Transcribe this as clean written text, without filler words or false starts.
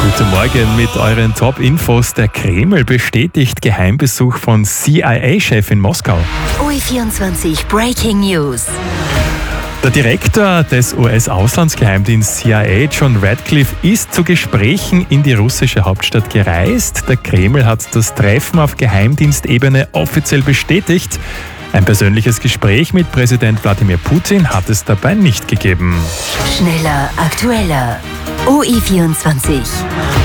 Guten Morgen mit euren Top-Infos. Der Kreml bestätigt Geheimbesuch von CIA-Chef in Moskau. OE24 Breaking News. Der Direktor des US-Auslandsgeheimdienstes CIA, John Ratcliffe, ist zu Gesprächen in die russische Hauptstadt gereist. Der Kreml hat das Treffen auf Geheimdienstebene offiziell bestätigt. Ein persönliches Gespräch mit Präsident Wladimir Putin hat es dabei nicht gegeben. Schneller, aktueller. OE24.